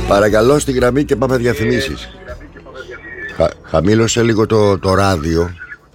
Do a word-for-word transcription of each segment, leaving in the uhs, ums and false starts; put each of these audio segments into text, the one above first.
Παρακαλώ στη γραμμή και πάμε διαφημίσεις. Χα, χαμήλωσε λίγο το, το ράδιο.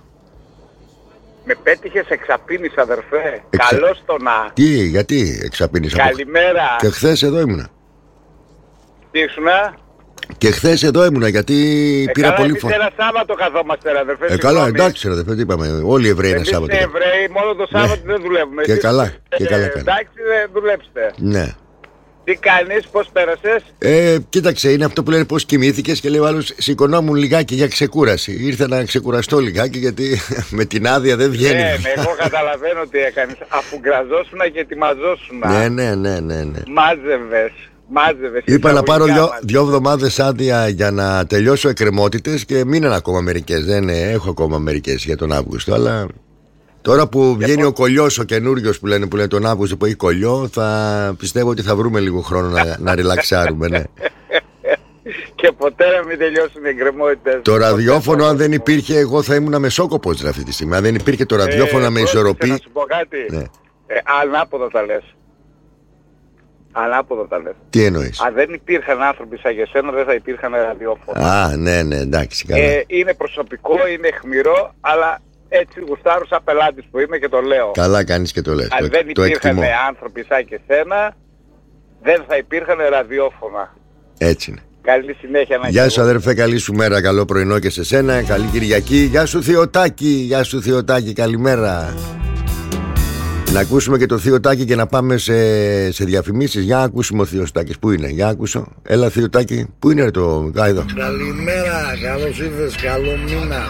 Με πέτυχες εξαπίνης, αδερφέ. Εξα... Καλώς το να. Τι, γιατί εξαπίνης? Καλημέρα. Και χθες εδώ ήμουνα. Τι ήσουνα? Και χθες εδώ ήμουνα, γιατί ε, πήρα καλά, πολύ φως. Εμείς ένα Σάββατο καθόμαστε, αδερφέ. Ε, καλά, εντάξει, αδερφέ, τι είπαμε. Όλοι οι Εβραίοι είναι Σάββατο. Εμείς Εβραίοι, μόνο το Σάββατο ναι. δεν δουλεύουμε. Και εσείς, καλά, και καλά ε, κάνει. εντάξει, δεν δουλέψτε. Ναι. Τι κάνεις, πώς πέρασες? Ε, κοίταξε, είναι αυτό που λένε πώς κοιμήθηκες και λέει ο άλλος σηκωνόμουν λιγάκι για ξεκούραση. Ήρθα να ξεκουραστώ λιγάκι γιατί με την άδεια δεν βγαίνει. Ναι, ναι, εγώ καταλαβαίνω τι έκανες. Αφού γκραζόσουνα και ετοιμαζόσουνα. Ναι, ναι, ναι, ναι, ναι. Μάζευες. Μάζευες. Είπα να πάρω δυο, δυο εβδομάδες άδεια για να τελειώσω εκκρεμότητες και μείναν ακόμα μερικές. Δεν ναι, έχω ακόμα μερικές για τον Αύγουστο, αλλά τώρα που βγαίνει πώς... ο κολλιός, ο καινούριος που λένε, που λένε τον Αύγουστο που έχει κολλιό, θα πιστεύω ότι θα βρούμε λίγο χρόνο να, να ριλαξάρουμε, ναι. Και ποτέ να μην τελειώσουν οι εκκρεμότητες. Το ραδιόφωνο, αν δεν υπήρχε, εγώ θα ήμουν μεσόκοπος αυτή τη στιγμή. Αν δεν υπήρχε το ραδιόφωνο ε, με ισορροπή. Να σου πω κάτι. Ναι. Ε, ανάποδα τα λες. Ανάποδα τα λες. Τι εννοείς? Αν δεν υπήρχαν άνθρωποι σαν και εσένα, δεν θα υπήρχαν ραδιόφωνο. Α, ναι, ναι, εντάξει, καλά. Ε, είναι προσωπικό, είναι αιχμηρό, αλλά έτσι γουστάρω σαν πελάτης που είμαι και το λέω. Καλά κάνεις και το λες. Αν το, δεν το υπήρχαν εκτιμώ. άνθρωποι σαν και εσένα, δεν θα υπήρχαν ραδιόφωνα. Έτσι είναι. Καλή συνέχεια να Γεια σου αδερφέ, καλή σου μέρα, καλό πρωινό και σε σένα, καλή Κυριακή. Γεια σου Θεοτάκη, γεια σου Θεοτάκη, καλημέρα. Να ακούσουμε και το Θεοτάκη και να πάμε σε, σε διαφημίσεις. Για να ακούσουμε ο Θεοτάκης, πού είναι, για να ακούσω. Έλα Θεοτάκη, πού είναι το γάιδο? Καλημέρα, καλώς ήρθες, καλό μήνα.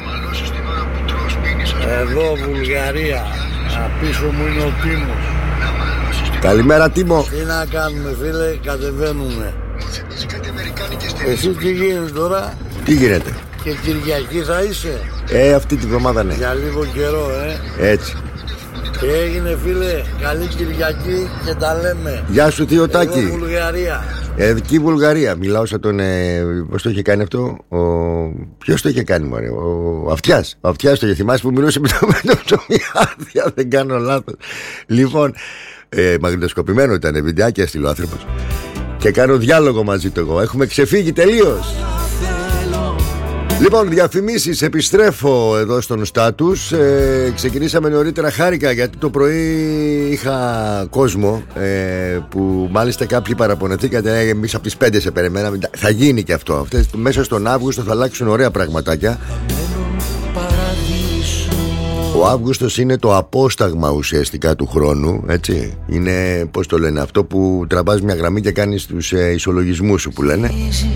Εδώ Βουλγαρία, απίσω μου είναι ο Τίμος. Καλημέρα Τίμο. Τι να κάνουμε φίλε, κατεβαίνουμε. Εσύ τι γίνεται τώρα? Τι γίνεται? Και Κυριακή θα είσαι? Ε, αυτή την εβδομάδα ναι. Για λίγο καιρό, ε. Έτσι. Τι έγινε φίλε, καλή Κυριακή και τα λέμε. Γεια σου Θεοτάκη. Εδώ Βουλγαρία. Εκεί Βουλγαρία. Μιλάω σαν τον. Ε, πώς το είχε κάνει αυτό, ο... Ποιος το είχε κάνει, μωρέ, ο Αυτιάς. Ο Αυτιάς το είχε, θυμάσαι που μιλούσε με το ψωμιάδια, δεν κάνω λάθος. Λοιπόν, ε, μαγνητοσκοπημένο ήταν, βιντεάκια στείλω ο άνθρωπος. Και κάνω διάλογο μαζί του εγώ. Έχουμε ξεφύγει τελείως. Λοιπόν, διαφημίσεις, επιστρέφω εδώ στον στάτους. ε, Ξεκινήσαμε νωρίτερα, χάρηκα γιατί το πρωί είχα κόσμο ε, που μάλιστα κάποιοι παραπονεθήκατε. ε, Εμείς από τις πέντε σε περιμέναμε. Θα γίνει και αυτό. Αυτές, μέσα στον Αύγουστο θα αλλάξουν ωραία πραγματάκια. Ο Αύγουστος είναι το απόσταγμα ουσιαστικά του χρόνου, έτσι. Είναι, πώς το λένε, αυτό που τραβάς μια γραμμή και κάνεις τους ε, ισολογισμούς σου που λένε.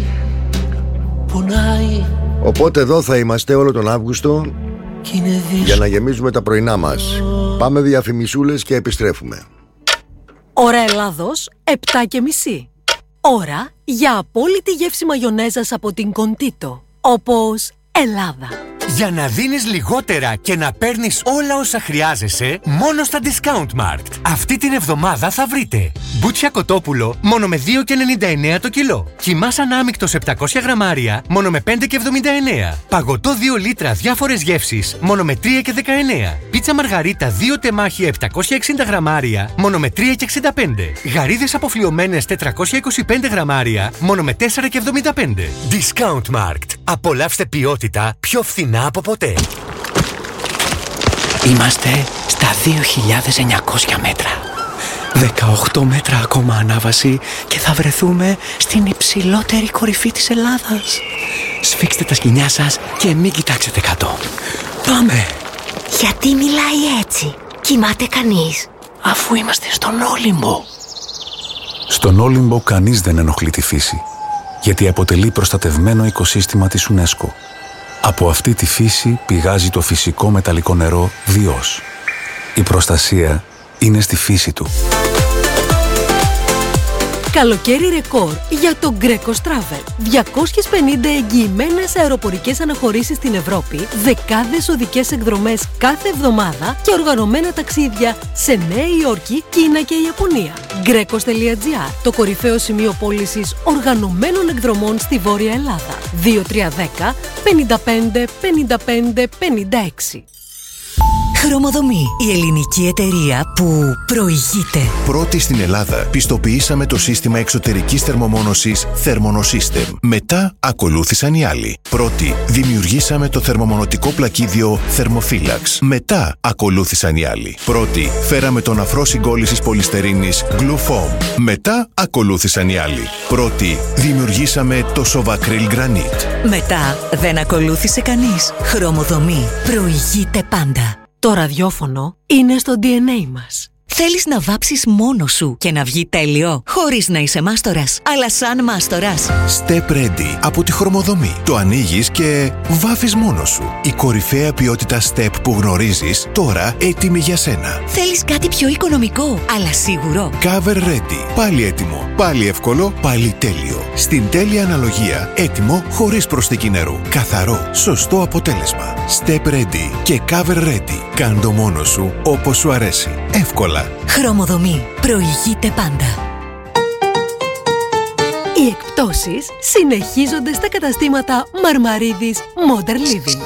Οπότε εδώ θα είμαστε όλο τον Αύγουστο για να γεμίζουμε τα πρωινά μας. Πάμε διαφημισούλες και επιστρέφουμε. Ώρα Ελλάδος, επτά και μισή. Ώρα για απόλυτη γεύση μαγιονέζας από την Κοντίτο. Όπως Ελλάδα. Για να δίνεις λιγότερα και να παίρνεις όλα όσα χρειάζεσαι, μόνο στα Discount Markt. Αυτή την εβδομάδα θα βρείτε μπούτσια κοτόπουλο μόνο με δύο και ενενήντα εννέα το κιλό. Κιμάς ανάμεικτος επτακόσια γραμμάρια μόνο με πέντε και εβδομήντα εννέα. Παγωτό δύο λίτρα διάφορες γεύσεις μόνο με τρία και δεκαεννέα. Πίτσα μαργαρίτα δύο τεμάχια επτακόσια εξήντα γραμμάρια μόνο με τρία και εξήντα πέντε. Γαρίδες αποφλιωμένες τετρακόσια είκοσι πέντε γραμμάρια μόνο με τέσσερα και εβδομήντα πέντε. Discount Markt. Απολαύστε ποιότητα πιο φθηνά από ποτέ. Είμαστε στα δύο χιλιάδες εννιακόσια μέτρα. δεκαοκτώ μέτρα ακόμα ανάβαση και θα βρεθούμε στην υψηλότερη κορυφή της Ελλάδας. Σφίξτε τα σκοινιά σας και μην κοιτάξετε κάτω. Πάμε! Γιατί μιλάει έτσι? Κοιμάται κανείς? Αφού είμαστε στον Όλυμπο. Στον Όλυμπο κανείς δεν ενοχλεί τη φύση, γιατί αποτελεί προστατευμένο οικοσύστημα της UNESCO. Από αυτή τη φύση πηγάζει το φυσικό μεταλλικό νερό Διός. Η προστασία είναι στη φύση του. Καλοκαίρι ρεκόρ για το Greco Travel. διακόσιες πενήντα εγγυημένες αεροπορικές αναχωρήσεις στην Ευρώπη, δεκάδες οδικές εκδρομές κάθε εβδομάδα και οργανωμένα ταξίδια σε Νέα Υόρκη, Κίνα και Ιαπωνία. Γκρέκος τελεία τζι άρ, το κορυφαίο σημείο πώλησης οργανωμένων εκδρομών στη Βόρεια Ελλάδα. δύο τρία ένα μηδέν πέντε πέντε πενήντα πέντε πενήντα έξι. Χρωμοδομή, η ελληνική εταιρεία που προηγείται. Πρώτη στην Ελλάδα πιστοποιήσαμε το σύστημα εξωτερικής θερμομόνωσης Thermonosystem. Μετά ακολούθησαν οι άλλοι. Πρώτη δημιουργήσαμε το θερμομονωτικό πλακίδιο Thermophilax. Μετά ακολούθησαν οι άλλοι. Πρώτη φέραμε τον αφρό συγκόλλησης πολυστερίνης Glufoam. Μετά ακολούθησαν οι άλλοι. Πρώτη δημιουργήσαμε το Sovacryl Granite. Μετά δεν ακολούθησε κανείς. Χρωμοδομή, προηγείται πάντα. Το ραδιόφωνο είναι στο ντι εν έι μας. Θέλεις να βάψεις μόνος σου και να βγει τέλειο, χωρίς να είσαι μάστορας, αλλά σαν μάστορας. Step Ready από τη Χρωμοδομή. Το ανοίγεις και βάφεις μόνος σου. Η κορυφαία ποιότητα Step που γνωρίζεις, τώρα έτοιμη για σένα. Θέλεις κάτι πιο οικονομικό, αλλά σίγουρο. Cover Ready. Πάλι έτοιμο. Πάλι εύκολο. Πάλι τέλειο. Στην τέλεια αναλογία. Έτοιμο χωρίς προσθήκη νερού. Καθαρό. Σωστό αποτέλεσμα. Step Ready και Cover Ready. Κάν' το μόνος σου όπως σου αρέσει. Εύκολα. Χρωμοδομή. Προηγείται πάντα. Οι εκπτώσεις συνεχίζονται στα καταστήματα Μαρμαρίδης Modern Living.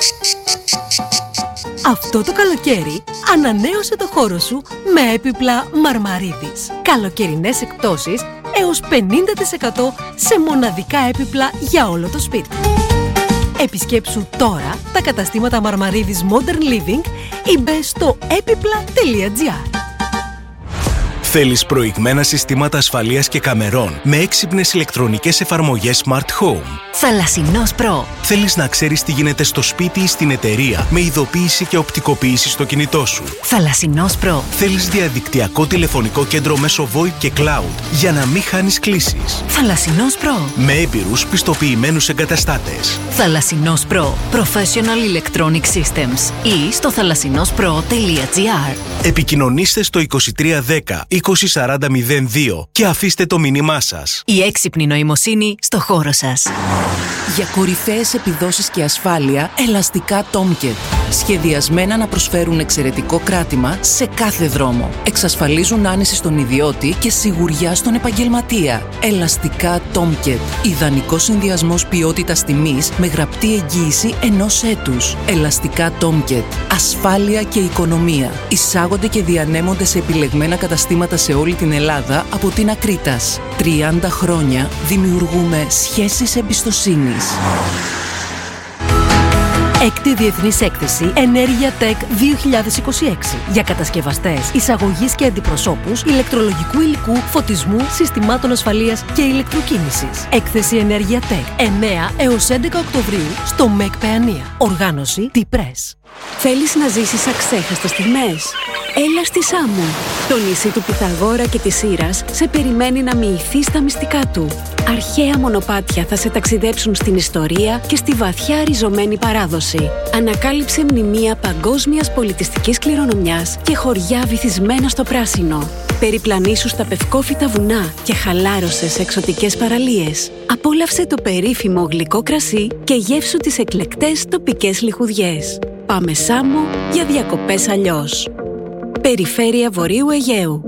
Αυτό το καλοκαίρι ανανέωσε το χώρο σου με έπιπλα Μαρμαρίδης. Καλοκαιρινές εκπτώσεις έως πενήντα τοις εκατό σε μοναδικά έπιπλα για όλο το σπίτι. Επισκέψου τώρα τα καταστήματα Μαρμαρίδης Modern Living ή μπες στο έπιπλα τελεία τζι άρ. Θέλεις προηγμένα συστήματα ασφαλείας και καμερών με έξυπνες ηλεκτρονικές εφαρμογές Smart Home. Θαλασσινός Pro. Θέλεις να ξέρεις τι γίνεται στο σπίτι ή στην εταιρεία με ειδοποίηση και οπτικοποίηση στο κινητό σου. Θαλασσινός Pro. Θέλεις διαδικτυακό τηλεφωνικό κέντρο μέσω βόιπ και Cloud για να μην χάνεις κλήσεις. Θαλασσινός Pro. Με έμπειρους πιστοποιημένους εγκαταστάτες. Θαλασσινός Pro. Professional Electronic Systems ή στο θαλασσινόσπρο τελεία τζι άρ. Επικοινωνήστε στο είκοσι τρία δέκα είκοσι σαράντα μηδέν δύο και αφήστε το μήνυμά σας. Η έξυπνη νοημοσύνη στο χώρο σας. Για κορυφαίες επιδόσεις και ασφάλεια, ελαστικά Tomcat. Σχεδιασμένα να προσφέρουν εξαιρετικό κράτημα σε κάθε δρόμο. Εξασφαλίζουν άνεση στον ιδιώτη και σιγουριά στον επαγγελματία. Ελαστικά Tomcat. Ιδανικός συνδυασμός ποιότητας τιμής με γραπτή εγγύηση ενός έτους. Ελαστικά Tomcat. Ασφάλεια και οικονομία. Εισάγονται και διανέμονται σε επιλεγμένα καταστήματα σε όλη την Ελλάδα από την Ακρίτας. τριάντα χρόνια δημιουργούμε σχέσεις εμπιστοσύνης. Έκτη Διεθνής Έκθεση Ενέργεια Tech δύο χιλιάδες είκοσι έξι για κατασκευαστές, εισαγωγής και αντιπροσώπους ηλεκτρολογικού υλικού, φωτισμού, συστημάτων ασφαλείας και ηλεκτροκίνησης. Έκθεση Ενέργεια Tech εννέα έως έντεκα Οκτωβρίου στο ΜΕΚ Παιανία. Οργάνωση T-Press. Θέλεις να ζήσεις αξέχαστες στιγμές? Έλα στη Σάμο. Το νησί του Πυθαγόρα και της Ήρας σε περιμένει να μοιηθείς στα μυστικά του. Αρχαία μονοπάτια θα σε ταξιδέψουν στην ιστορία και στη βαθιά ριζωμένη παράδοση. Ανακάλυψε μνημεία παγκόσμιας πολιτιστικής κληρονομιάς και χωριά βυθισμένα στο πράσινο. Περιπλανήσου στα πευκόφυτα βουνά και χαλάρωσε σε εξωτικές παραλίες. Απόλαυσε το περίφημο γλυκό κρασί και γεύσου τις εκλεκτές τοπικές λιχουδιές. Πάμε Σάμο για διακοπές αλλιώς. Περιφέρεια Βορείου Αιγαίου.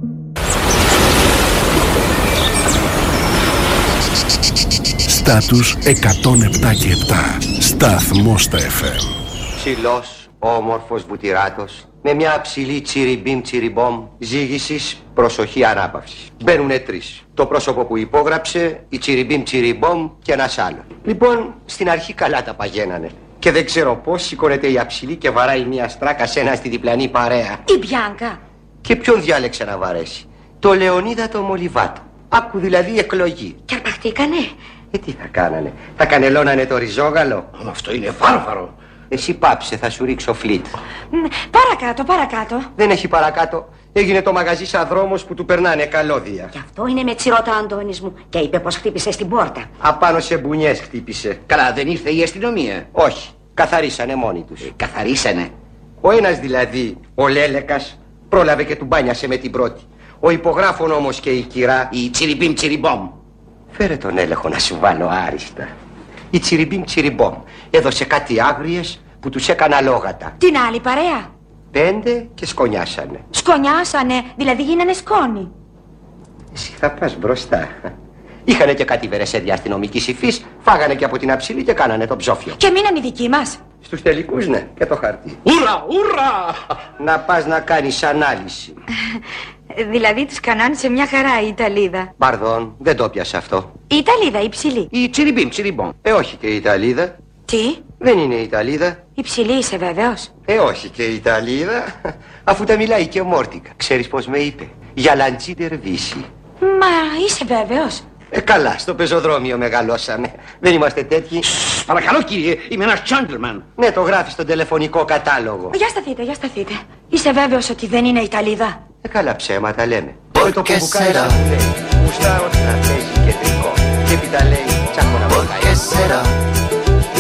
Στάτους εκατόν επτά και επτά. Σταθμός τα εφ εμ. Ψηλός, όμορφος βουτυράτος, με μια ψηλή τσιριμπίμ τσιριμπόμ ζήγησης, προσοχή ανάπαυσης. Μπαίνουνε τρεις. Το πρόσωπο που υπόγραψε, η τσιριμπίμ τσιριμπόμ και ένας άλλος. Λοιπόν, στην αρχή καλά τα παγαίνανε. Και δεν ξέρω πώς σηκώνεται η αψηλή και βαράει μια στράκα σε ένα στη διπλανή παρέα. Η Μπιάνκα. Και ποιον διάλεξε να βαρέσει? Το Λεωνίδα το Μολυβάτο. Άκου δηλαδή εκλογή. Και αρπαχτήκανε. Ε, τι θα κάνανε? Θα κανελώνανε το ριζόγαλο. Αυτό είναι βάρβαρο. Εσύ πάψε, θα σου ρίξω φλιτ. Παρακάτω, παρακάτω. Δεν έχει παρακάτω. Έγινε το μαγαζί σαν δρόμος που του περνάνε καλώδια. Γι' αυτό είναι με τσιρότα ο Αντώνης μου. Και είπε πως χτύπησε στην πόρτα. Απάνω σε μπουνιές χτύπησε. Καλά, δεν ήρθε η αστυνομία? Όχι, καθαρίσανε μόνοι τους. Ε, καθαρίσανε. Ο ένας δηλαδή, ο Λέλεκας, πρόλαβε και του μπάνιασε με την πρώτη. Ο υπογράφων όμως και η κυρά, η τσιριμπίμ τσιριμπόμ. Φέρε τον έλεγχο να σου βάλω άριστα. Η τσιριμπίμ τσιριμπόμ έδωσε κάτι άγριες που τους έκανα λόγατα. Την άλλη παρέα. Πέντε και σκονιάσανε. Σκονιάσανε, δηλαδή γίνανε σκόνη. Εσύ θα πας μπροστά. Είχανε και κάτι βερεσέδια αστυνομικής υφής, φάγανε και από την αψίλη και κάνανε το ψόφιο. Και μείναν οι δικοί μας. Στους τελικούς, ναι, και το χαρτί. Ουρά, ουρά! Να πας να κάνεις ανάλυση. Δηλαδή τους κανάνε σε μια χαρά η Ιταλίδα. Παρδόν, δεν το πιάσα αυτό. Η Ιταλίδα, η ψηλή. Η τσιριμπίμ, τσιριμπόμ. Ε, όχι και η Ιταλίδα. Τι? Δεν είναι η Ιταλίδα. Η ψηλή είσαι βέβαιος? Ε, όχι και η Ιταλίδα. Αφού τα μιλάει και μόρτικα. Ξέρεις πως με είπε? Για λαντζίτερ βύση. Μα είσαι βέβαιος? Ε, καλά, στο πεζοδρόμιο μεγαλώσαμε. Δεν είμαστε τέτοιοι. Παρακαλώ κύριε, είμαι ένας gentleman. Ναι, το γράφει στον τηλεφωνικό κατάλογο. Για σταθείτε, για σταθείτε. Είσαι βέβαιος ότι δεν είναι Ιταλίδα? Ε, καλά ψέματα λέμε. Όχι το που μπουκάει να μου λέει. Μουστάρος να παίζει κεντρικό. Και έπειτα λέει τσάκωνα μπουκάει.